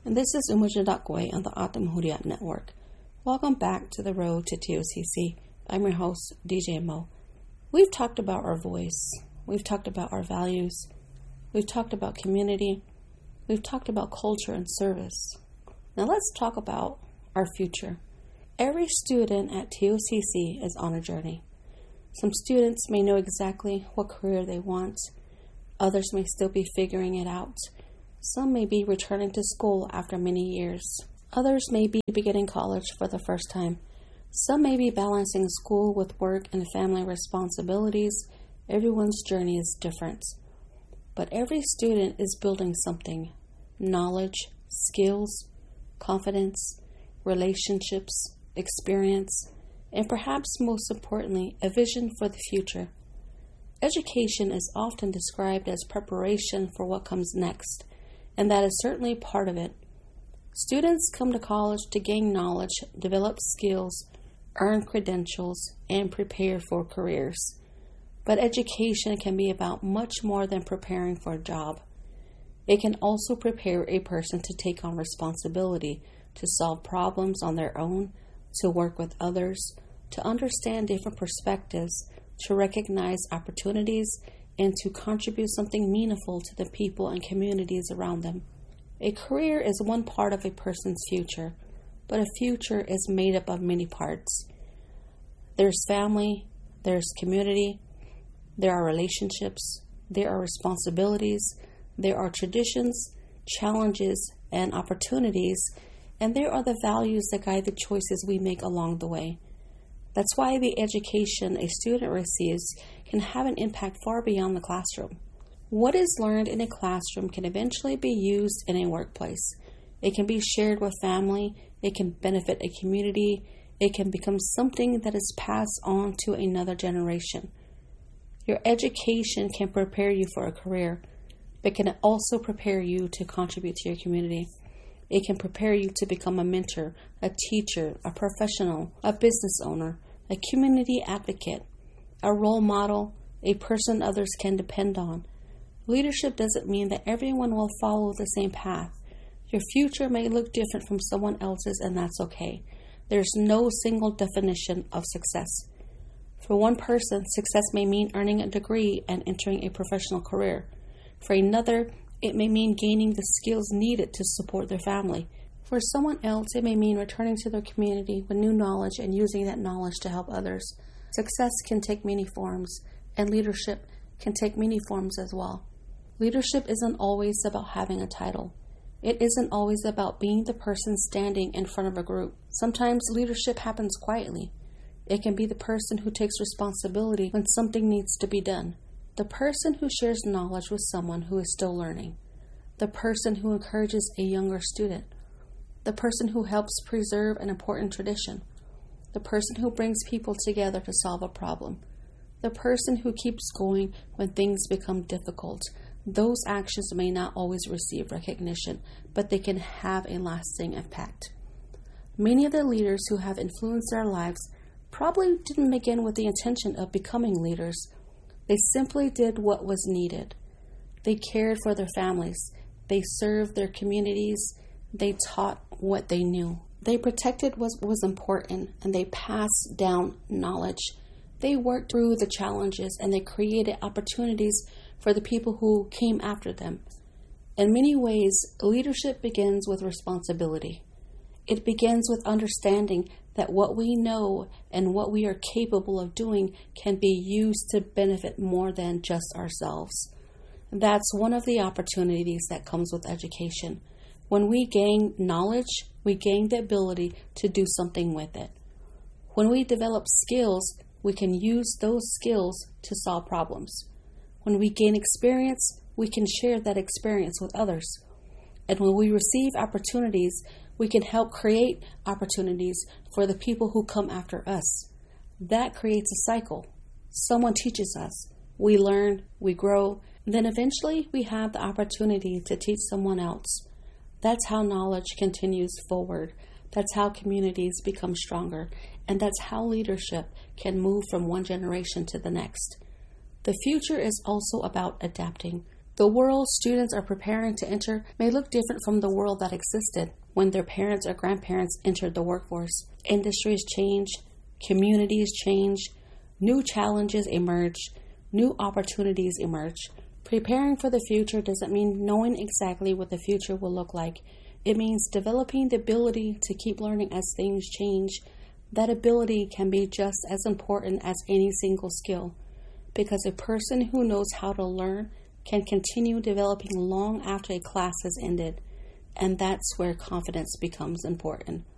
and this is Umoja Dakwe on the Atam Hurriyat Network. Welcome back to the road to TOCC. I'm your host, DJ Mo. We've talked about our voice. We've talked about our values. We've talked about community. We've talked about culture and service. Now let's talk about our future. Every student at TOCC is on a journey. Some students may know exactly what career they want. Others may still be figuring it out. Some may be returning to school after many years. Others may be beginning college for the first time. Some may be balancing school with work and family responsibilities. Everyone's journey is different. But every student is building something: knowledge, skills, confidence, relationships, experience, and perhaps most importantly, a vision for the future. Education is often described as preparation for what comes next, and that is certainly part of it. Students come to college to gain knowledge, develop skills, earn credentials, and prepare for careers. But education can be about much more than preparing for a job. It can also prepare a person to take on responsibility, to solve problems on their own, to work with others, to understand different perspectives, to recognize opportunities, and to contribute something meaningful to the people and communities around them. A career is one part of a person's future, but a future is made up of many parts. There's family, there's community, there are relationships, there are responsibilities, there are traditions, challenges, and opportunities, and there are the values that guide the choices we make along the way. That's why the education a student receives can have an impact far beyond the classroom. What is learned in a classroom can eventually be used in a workplace. It can be shared with family, it can benefit a community, it can become something that is passed on to another generation. Your education can prepare you for a career, but can also prepare you to contribute to your community. It can prepare you to become a mentor, a teacher, a professional, a business owner, a community advocate, a role model, a person others can depend on. Leadership doesn't mean that everyone will follow the same path. Your future may look different from someone else's, and that's okay. There's no single definition of success. For one person, success may mean earning a degree and entering a professional career. For another, it may mean gaining the skills needed to support their family. For someone else, it may mean returning to their community with new knowledge and using that knowledge to help others. Success can take many forms, and leadership can take many forms as well. Leadership isn't always about having a title. It isn't always about being the person standing in front of a group. Sometimes leadership happens quietly. It can be the person who takes responsibility when something needs to be done. The person who shares knowledge with someone who is still learning. The person who encourages a younger student. The person who helps preserve an important tradition. The person who brings people together to solve a problem. The person who keeps going when things become difficult. Those actions may not always receive recognition, but they can have a lasting impact. Many of the leaders who have influenced our lives probably didn't begin with the intention of becoming leaders. They simply did what was needed. They cared for their families. They served their communities. They taught what they knew. They protected what was important, and they passed down knowledge. They worked through the challenges, and they created opportunities for the people who came after them. In many ways, leadership begins with responsibility. It begins with understanding that what we know and what we are capable of doing can be used to benefit more than just ourselves. That's one of the opportunities that comes with education. When we gain knowledge, we gain the ability to do something with it. When we develop skills, we can use those skills to solve problems. When we gain experience, we can share that experience with others. And when we receive opportunities, we can help create opportunities for the people who come after us. That creates a cycle. Someone teaches us. We learn, we grow, then eventually we have the opportunity to teach someone else. That's how knowledge continues forward. That's how communities become stronger. And that's how leadership can move from one generation to the next. The future is also about adapting. The world students are preparing to enter may look different from the world that existed when their parents or grandparents entered the workforce. Industries change, communities change, new challenges emerge, new opportunities emerge. Preparing for the future doesn't mean knowing exactly what the future will look like. It means developing the ability to keep learning as things change. That ability can be just as important as any single skill, because a person who knows how to learn can continue developing long after a class has ended, and that's where confidence becomes important.